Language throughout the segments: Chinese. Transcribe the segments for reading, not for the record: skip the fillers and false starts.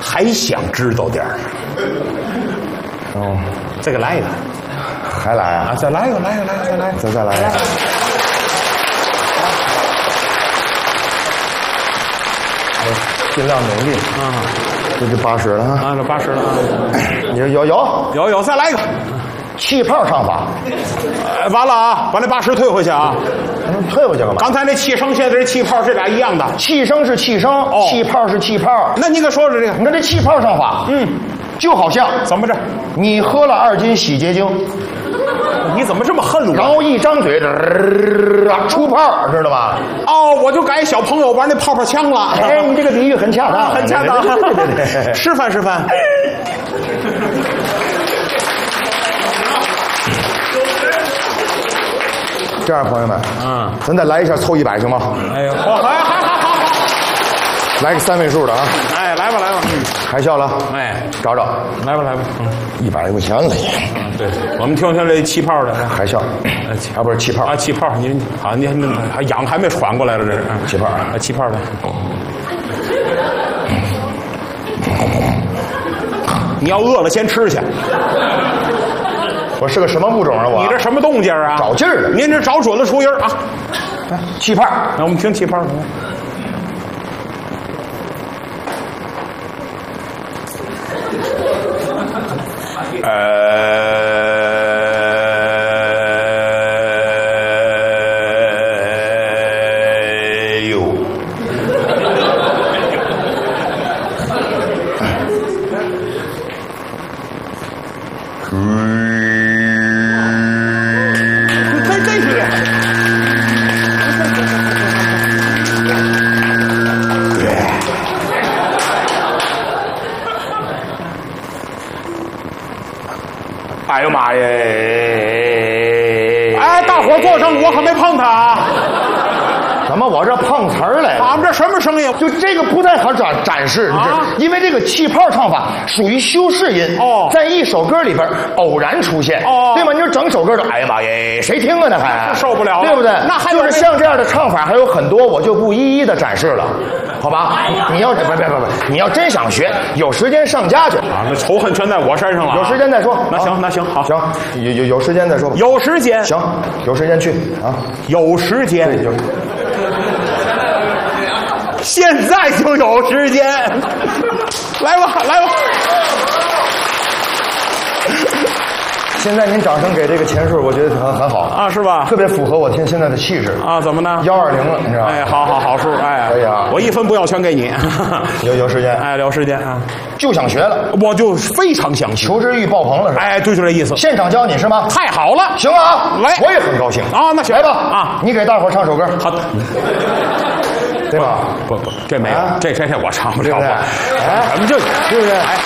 还想知道点儿。 哦， 这个来一个， 还来啊？ 再来一个，再来一个， 再来一个。尽量努力啊！ 这就80了啊！ 啊，这80了啊！ 有， 再来一个气泡唱法。 完了啊，把那80退回去啊！ 退回去干嘛？ 刚才那气声，现在这气泡，这俩一样的。 气声是气声，气泡是气泡。 那你给说说这个？ 你看这气泡唱法，就好像怎么着？ 你喝了2斤洗洁精。 你怎么这么恨我？ 然后一张嘴，出泡，知道吗？ 哦，我就改小朋友玩那泡泡枪了。 哎，你这个比喻很恰当， 很恰当。 对。 示范。 这样，朋友们，咱再来一下凑100行吗？ 哎呦， 来个3位数的啊！ 哎，来吧。 还笑了？ 哎， 找， 来吧。 100块钱了也。 对，我们听听这气泡的。 还笑？啊，不是气泡啊，气泡。您还痒还没缓过来了，这是气泡啊，气泡的。你要饿了先吃去。 我是个什么物种啊？我你这什么动静啊？ 找劲儿的。 您这找准了出音啊！ 气泡。 那我们听气泡。哎呦妈耶！哎，大伙坐上，我可没碰他啊！ 怎么我这碰瓷儿来了？ 俺们这什么声音？ 就这个不太好展示，因为这个气泡唱法属于修饰音，在一首歌里边偶然出现，对吗？你说整首歌都，哎呀妈耶，谁听啊？那还受不了了， 对不对？ 那还就是像这样的唱法还有很多，我就不一一的展示了。好吧，你要别，你要真想学，有时间上家去啊！那仇恨全在我身上了。 有时间再说。 那行，好， 行，有时间再说吧。 有时间， 行，有时间去啊。 有时间，现在就有时间。来吧。 现在您掌声给这个钱数，我觉得很好啊，是吧？ 特别符合我现在的气质啊。怎么呢 ？120了，你知道吗？ 哎，好数，哎， 可以啊。 我1分不要，全给你。 有时间， 哎，有时间啊， 就想学了， 我就非常想学， 求知欲爆棚了，是吧？ 哎，对，就这意思。 现场教你是吗？ 太好了， 行啊， 来， 我也很高兴啊。那行， 来吧啊， 你给大伙儿唱首歌。 好的， 对吧？ 不，这没有，这我唱不了。 哎， 怎么就对不对？ 哎。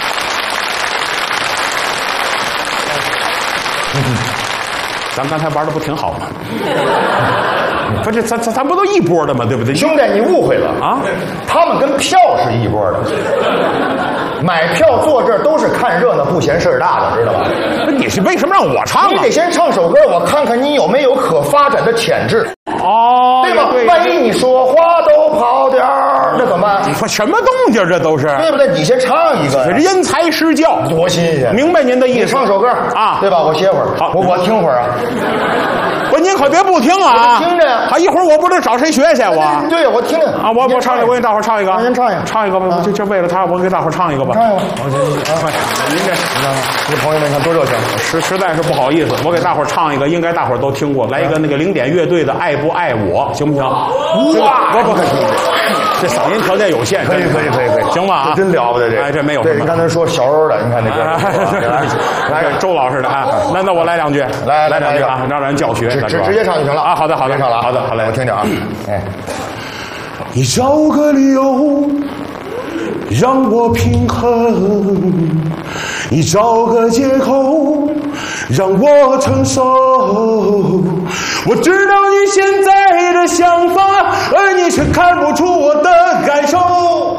咱刚才玩的不挺好吗？不是，咱不都一波的吗？对不对？ 兄弟，你误会了啊！ 他们跟票是一波的，买票坐这儿都是看热闹不嫌事儿大的，知道吧？ 那你是为什么让我唱啊？ 你得先唱首歌，我看看你有没有可发展的潜质。 哦， 对吧？万一你说话都跑调儿，那怎么办？ 你说什么动静？这都是对不对？你先唱一个， 因材施教， 多新鲜！ 明白您的意思。 你唱首歌啊， 对吧？我歇会儿， 好， 我听会儿啊。 不，您可别不听啊！ 听着呀。 啊，一会儿我不知道找谁学去我。 对，我听着啊，我唱一个，我给大伙唱一个。 先唱一个， 唱一个吧。就为了他，我给大伙唱一个吧。 唱一个。 快，您这， 你朋友们看多热情， 实在是不好意思，我给大伙唱一个，应该大伙都听过，来一个那个零点乐队的《爱不爱我》，行不行？哇，不，这嗓音条件有限， 可以， 行吧？啊， 真了不得这， 哎，这没有。 对，你刚才说小欧的，你看这歌， 来周老师的啊，那我来两句，来两句啊，让人教学， 直接唱就行了啊。好的， 唱了，好的，我听听啊。哎， 你找个理由让我平衡，你找个借口让我承受。我知道你现在的想法，而你却看不出我的感受。